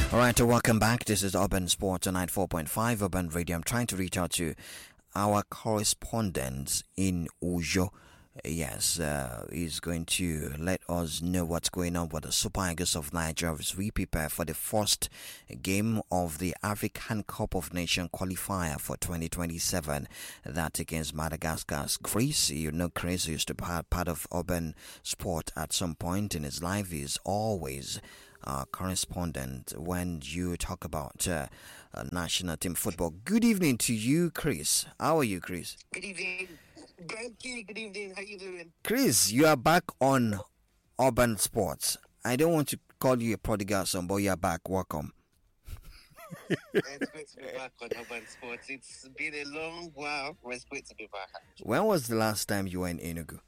All right, welcome back. This is Urban Sports on 94.5 Urban Radio. I'm trying to reach out to our correspondent in Ujo. Yes, he's going to let us know what's going on with the Super Eagles of Nigeria as we prepare for the first game of the African Cup of Nations qualifier for 2027. That against Madagascar. Chris, Chris used to be part of Urban Sport at some point in his life. He's always correspondent when you talk about national team football. Good evening to you, Chris. How are you, Chris? Good evening. Thank you. Good evening. How you doing? Chris, you are back on Urban Sports. I don't want to call you a prodigal son, but you are back. Welcome. It's great to be back on Urban Sports. It's been a long while. It's great to be back. When was the last time you were in Enugu?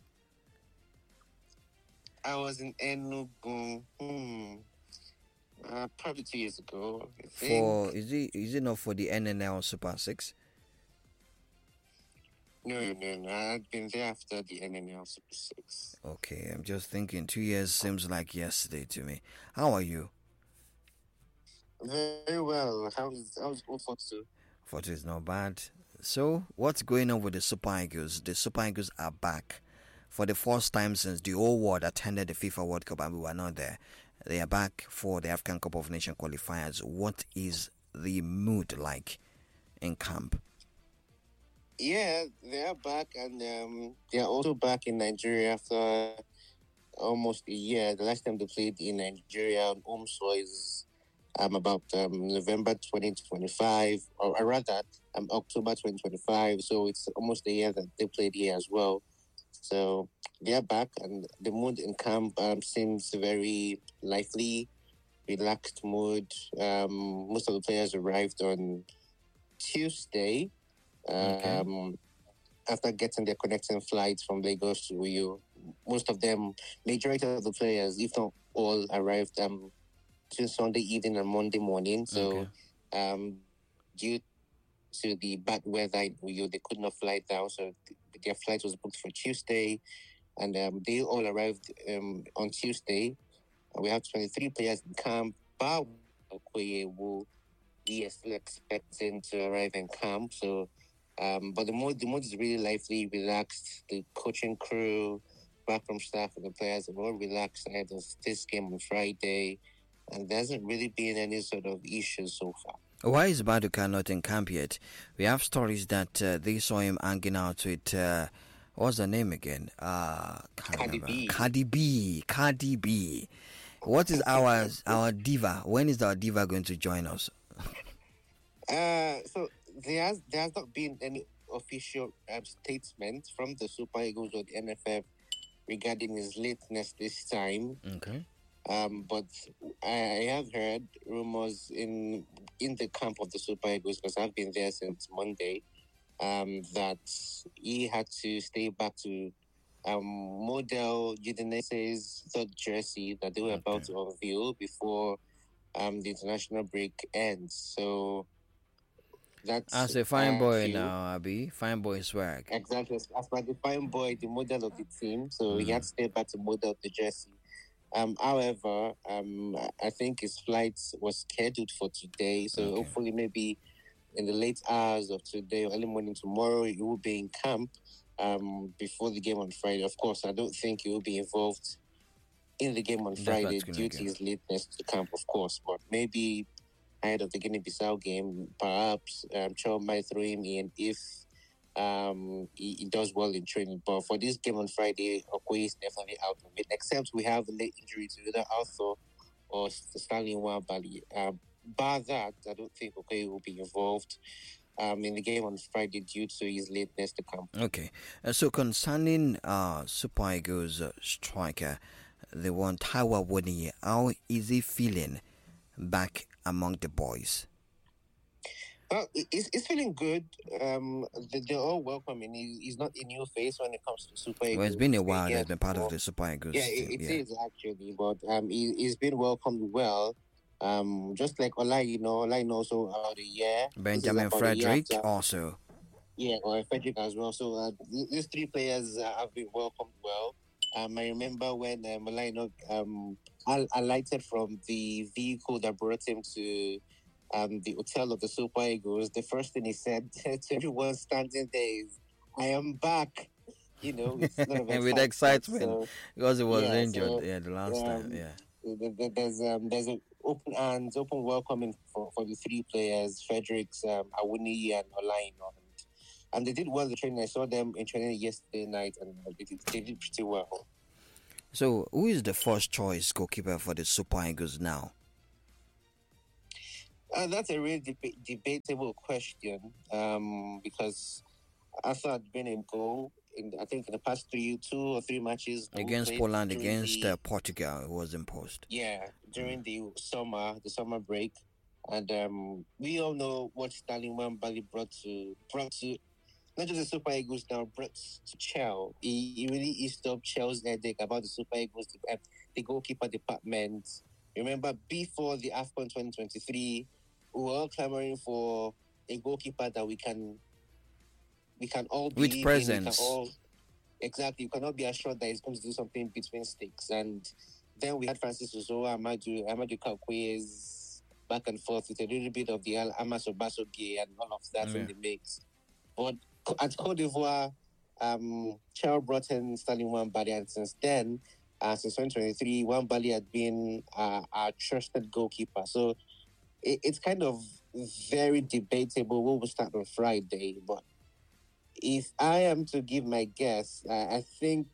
I was in Enugu probably 2 years ago. Is it not for the NNL Super 6? No. I've been there after the NNL Super 6. Okay, I'm just thinking 2 years seems like yesterday to me. How are you? Very well. How's Ofotu? Ofotu is not bad. So, what's going on with the Super Eagles? The Super Eagles are back for the first time since the whole world attended the FIFA World Cup and we were not there. They are back for the African Cup of Nations qualifiers. What is the mood like in camp? Yeah, they are back, and they are also back in Nigeria after almost a year. The last time they played in Nigeria on home soil is about November 2025, or rather October 2025. So it's almost a year that they played here as well. So they are back, and the mood in camp seems very lively, relaxed mood. Most of the players arrived on Tuesday. Okay. After getting their connecting flights from Lagos to Uyo, most of them, majority of the players, if not all, arrived since Sunday evening and Monday morning. So, due to the bad weather in Uyo, they could not fly down. So their flight was booked for Tuesday, and they all arrived on Tuesday. We have 23 players in camp. But we are still expecting to arrive in camp. So. But the mood is really lively, relaxed. The coaching crew, backroom staff, and the players are all relaxed ahead of this game on Friday, and there hasn't really been any sort of issues so far. Why is Baduka not in camp yet? We have stories that they saw him hanging out with what's the name again? Cardi B. Cardi B. What is our diva? When is our diva going to join us? So there has not been any official statement from the Super Eagles or the NFF regarding his lateness this time. Okay. But I have heard rumors in the camp of the Super Eagles, because I've been there since Monday, that he had to stay back to model Udinese's third jersey that they were about to unveil before the international break ends. So that's as a fine boy now, Abi. Fine boy swag. Exactly. As by the fine boy, the model of the team. So he had to stay back to model the jersey. However, I think his flight was scheduled for today. So hopefully maybe in the late hours of today or early morning tomorrow, he will be in camp before the game on Friday. Of course, I don't think he will be involved in the game on Friday due to his lateness to camp, of course. But maybe ahead of the Guinea-Bissau game, perhaps Chol might throw him in if he does well in training. But for this game on Friday, Okoye is definitely out of it, except we have a late injury to either Arthur or Stanley Nwabali. Bar that, I don't think Okoye will be involved in the game on Friday due to his lateness to camp. Okay. So concerning Super Eagles striker, the one Tawa Woni, how is he feeling back among the boys? Well, it's feeling good. They're all welcoming. He's not a new face when it comes to Super Eagles. Well, it's been a while that he's been part of the Super Eagles. Yeah, it is actually, but he's been welcomed well. Just like Olai also about a year. Benjamin Frederick also. Yeah, or Frederick as well. So these three players have been welcomed well. I remember when Molino alighted from the vehicle that brought him to the hotel of the Super Eagles. The first thing he said to everyone standing there is, "I am back." You know, it's a lot of And with excitement. excitement So because he was yeah, injured. so Yeah, the last time. um, Yeah. there's an open arms, open welcoming for the three players, Fredericks, Awuni, and Olaino. And they did well in the training. I saw them in training yesterday night, and they did pretty well. So, who is the first choice goalkeeper for the Super Eagles now? That's a really debatable question because Arthur had been in goal I think in the past 2 or 3 matches Against Poland, against Portugal, it was imposed. Yeah, during the summer break, and we all know what Stanley Wambali brought to not just the Super Eagles now, brought to Chelsea. He really eased up Chelsea's headache about the Super Eagles, the goalkeeper department. Remember, before the AFCON 2023, we were all clamoring for a goalkeeper that we can all believe with presence. Exactly, you cannot be assured that he's going to do something between sticks. And then we had Francis Uzoa, Amadou Kakwe's back and forth with a little bit of the Amaso Basoge and all of that in the mix. But at Cote d'Ivoire, Chelsea brought in Stanley Wambali, and since then, since 2023, Wambali had been our trusted goalkeeper. So it's kind of very debatable who will start on Friday. But if I am to give my guess, I think,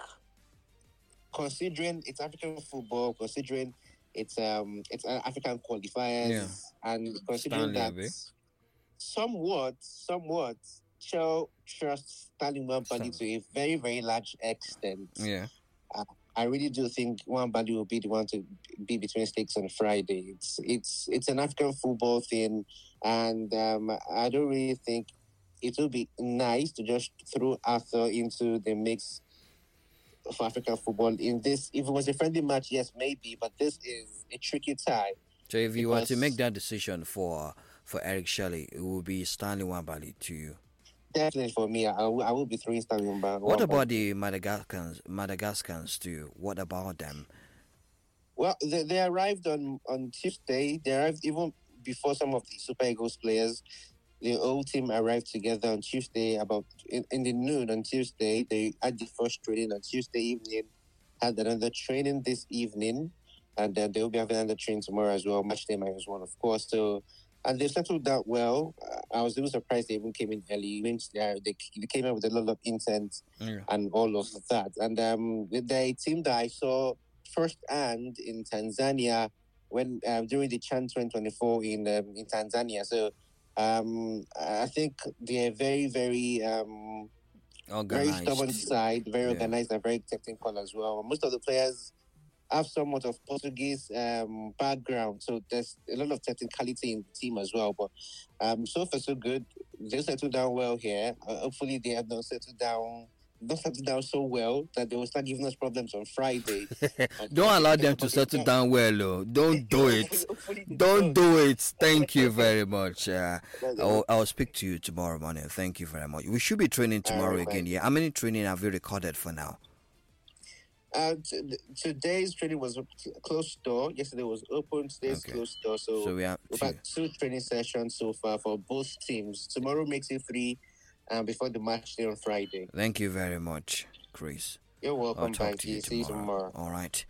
considering it's African football, considering it's African qualifiers, and considering that somewhat Chelsea trusts Stanley Wambali to a very, very large extent. Yeah. I really do think Wambali will be the one to be between stakes on Friday. It's an African football thing, and I don't really think it would be nice to just throw Arthur into the mix for African football in this. If it was a friendly match, yes, maybe, but this is a tricky tie. So if you were to make that decision for Eric Shelley, it would be Stanley Wambali to you. Definitely for me, I will be throwing Stanley Wambali. What about the Madagascans too? What about them? Well, they arrived on Tuesday. They arrived even before some of the Super Eagles players. The whole team arrived together on Tuesday about in the noon on Tuesday. They had the first training on Tuesday evening, had another training this evening, and then they will be having another training tomorrow as well. Match day minus one, of course. So, and they settled that well. I was a little surprised they even came in early. They came in with a lot of intent and all of that. And the team that I saw firsthand in Tanzania when during the Chan 2024 in Tanzania. So. I think they're very, very very stubborn side, very organized and very technical as well. Most of the players have somewhat of Portuguese background, so there's a lot of technicality in the team as well. But so far so good. They settled down well here. Hopefully they have not settled down so well that they will start giving us problems on Friday. Don't allow them to settle down well, oh. Don't do it. Don't do it. Thank you very much. I'll speak to you tomorrow morning. Thank you very much. We should be training tomorrow again. Yeah. How many training have you recorded for now? Today's training was closed door. Yesterday was open. Today's closed door. So we've had 2 training sessions so far for both teams. Tomorrow makes it 3. Before the match day on Friday. Thank you very much, Chris. You're welcome. I'll talk to you tomorrow. All right.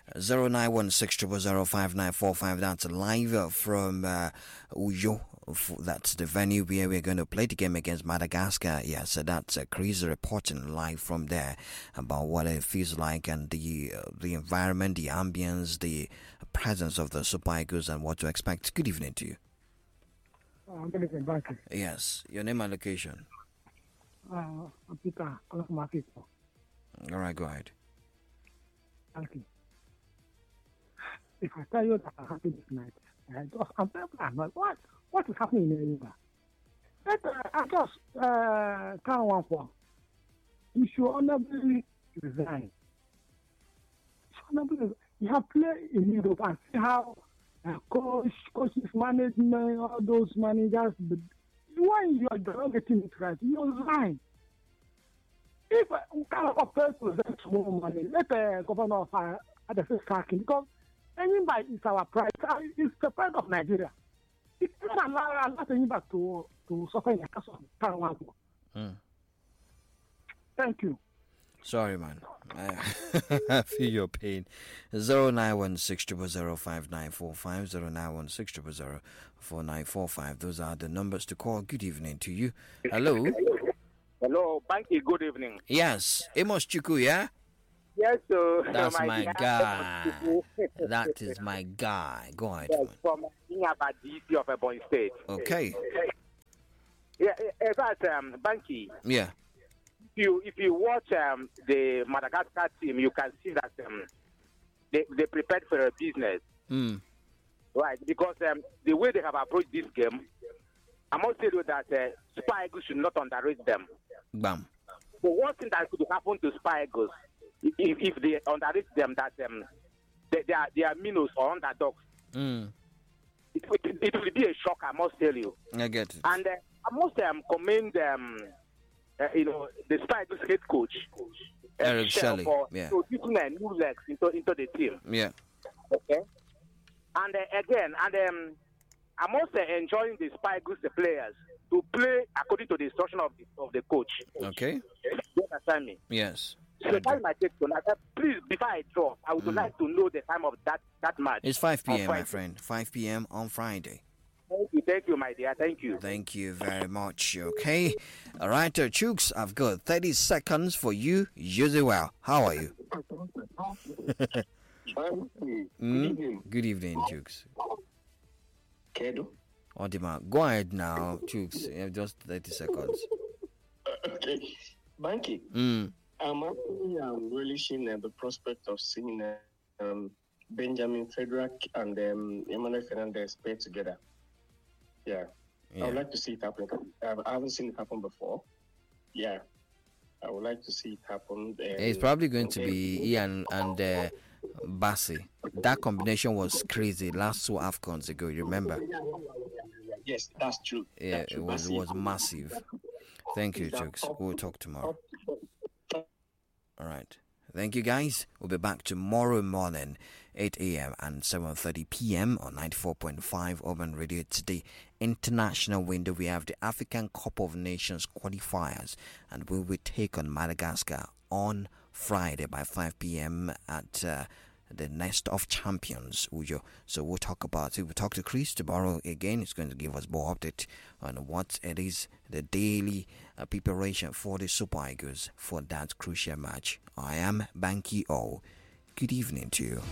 0916005945. That's live from Uyo. That's the venue where we're going to play the game against Madagascar. Yes, so that's Chris reporting live from there about what it feels like and the environment, the ambience, the presence of the Super Eagles and what to expect. Good evening to you. Good evening, Banky. Yes, your name and location. I'm Peter, calling from Africa. All right, go ahead. Thank you. If I tell you that I'm happy this night, I'm very glad. What is happening in the river? I just can't want for. You should honorably resign. You have played in Europe and see how coaches, management, all those managers. When you are not getting it right, you resign. If kind of first present more money, let the governor of at the sacking because anybody is our pride. It's the pride of Nigeria. It cannot allow anybody to suffer in the case of Taiwan. Thank you. Sorry, man. I feel your pain. 0916005945, 0916004945. Those are the numbers to call. Good evening to you. Hello. Hello, Banky, good evening. Yes, Amos Chuku, yeah? Yes, sir. That's my guy. That is my guy. Go ahead. Yes, from DC of Ebonyi State. Okay. Yeah, about Banky. Yeah. If you watch the Madagascar team, you can see that they prepared for a business. Right, because the way they have approached this game, I must tell you that Super Eagles should not underrate them. Bam. The worst thing that could happen to Super Eagles, if they underrate them, that they are minnows or underdogs. It will be a shock, I must tell you. I get it. And I must commend the Super Eagles head coach, Eric Shelley, for introducing new legs into the team. Yeah. Okay. And I'm also enjoying the Super Eagles players to play according to the instruction of the coach. Okay. You understand me? Yes. So that's my take tonight. Please, before I drop, I would like to know the time of that match. It's 5 p.m., my friend. 5 p.m. on Friday. Thank you, my dear. Thank you. Thank you very much. Okay. All right, Chooks, I've got 30 seconds for you. Use it well. How are you? Good evening, Chooks. Kedo. Odima, go ahead now, Chooks. You have just 30 seconds. Okay. Banky. I'm actually relishing the prospect of seeing Benjamin Frederick and Emmanuel Fernandez play together. Yeah. I would like to see it happen. I haven't seen it happen before. Yeah. I would like to see it happen. It's probably going to be Ian and Bassi. That combination was crazy last 2 AFCONs ago, you remember? Yes, that's true. Yeah, that's true. It was massive. Thank you, Chooks. We'll talk tomorrow. All right. Thank you, guys. We'll be back tomorrow morning, 8 a.m. and 7:30 p.m. on 94.5 Urban Radio. Today, international window. We have the African Cup of Nations qualifiers, and we will take on Madagascar on Friday by 5 p.m. at the Nest of Champions, Ujo. So we'll talk about it. We'll talk to Chris tomorrow again. He's going to give us more update on what it is, the daily preparation for the Super Eagles for that crucial match. I am Banky O. Good evening to you.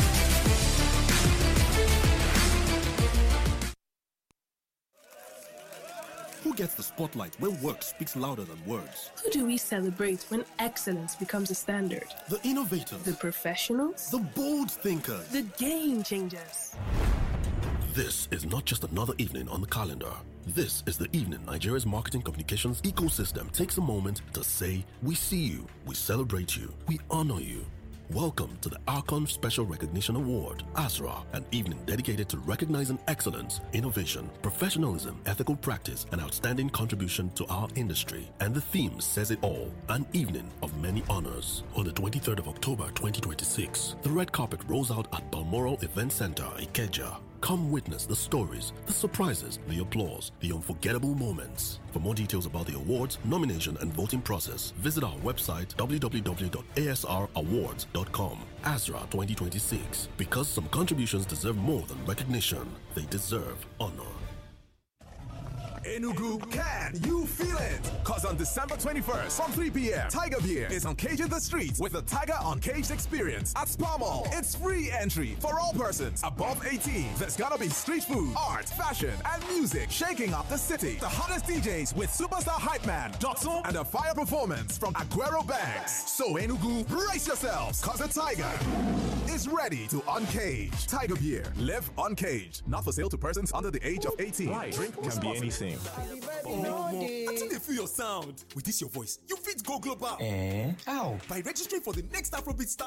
Who gets the spotlight when work speaks louder than words? Who do we celebrate when excellence becomes a standard? The innovators. The professionals? The bold thinkers. The game changers. This is not just another evening on the calendar. This is the evening Nigeria's marketing communications ecosystem takes a moment to say, we see you, we celebrate you, we honor you. Welcome to the Archon Special Recognition Award, ASRA, an evening dedicated to recognizing excellence, innovation, professionalism, ethical practice, and outstanding contribution to our industry. And the theme says it all, an evening of many honors. On the 23rd of October 2026, the red carpet rolls out at Balmoral Event Center, Ikeja. Come witness the stories, the surprises, the applause, the unforgettable moments. For more details about the awards, nomination, and voting process, visit our website www.asrawards.com. ASRA 2026. Because some contributions deserve more than recognition, they deserve honor. Enugu, can you feel it? Cause on December 21st from 3 p.m, Tiger Beer is on Cage in the Streets with the Tiger Uncaged experience at Spa Mall. It's free entry for all persons above 18. There's gonna be street food, art, fashion, and music shaking up the city. The hottest DJs with superstar hype man, Dotson, and a fire performance from Aguero Banks. So Enugu, brace yourselves, cause the Tiger is ready to uncage. Tiger Beer, live uncaged. Not for sale to persons under the age of 18. Life Drink can be anything. I think they feel your sound. With this your voice, you fit go global. How? By registering for the next Afrobeat Star